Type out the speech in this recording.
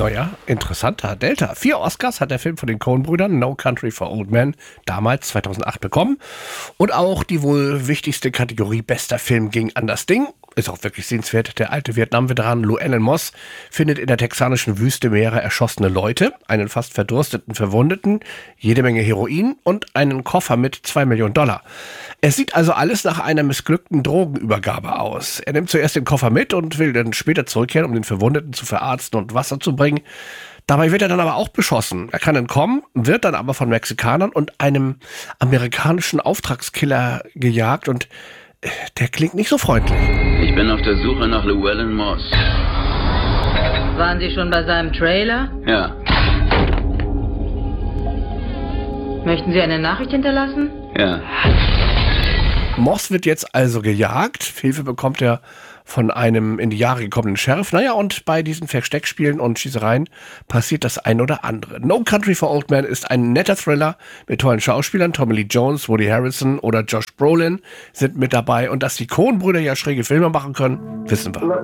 Naja, interessanter Delta. 4 Oscars hat der Film von den Coen-Brüdern No Country for Old Men damals 2008 bekommen. Und auch die wohl wichtigste Kategorie bester Film ging an das Ding. Ist auch wirklich sehenswert. Der alte Vietnam-Veteran Llewellyn Moss findet in der texanischen Wüste mehrere erschossene Leute, einen fast verdursteten Verwundeten, jede Menge Heroin und einen Koffer mit $2 Millionen. Es sieht also alles nach einer missglückten Drogenübergabe aus. Er nimmt zuerst den Koffer mit und will dann später zurückkehren, um den Verwundeten zu verarzten und Wasser zu bringen. Dabei wird er dann aber auch beschossen. Er kann entkommen, wird dann aber von Mexikanern und einem amerikanischen Auftragskiller gejagt und der klingt nicht so freundlich. Ich bin auf der Suche nach Llewellyn Moss. Waren Sie schon bei seinem Trailer? Ja. Möchten Sie eine Nachricht hinterlassen? Ja. Moss wird jetzt also gejagt. Hilfe bekommt er von einem in die Jahre gekommenen Sheriff. Naja, und bei diesen Versteckspielen und Schießereien passiert das ein oder andere. No Country for Old Men ist ein netter Thriller mit tollen Schauspielern. Tommy Lee Jones, Woody Harrelson oder Josh Brolin sind mit dabei. Und dass die Coen-Brüder ja schräge Filme machen können, wissen wir.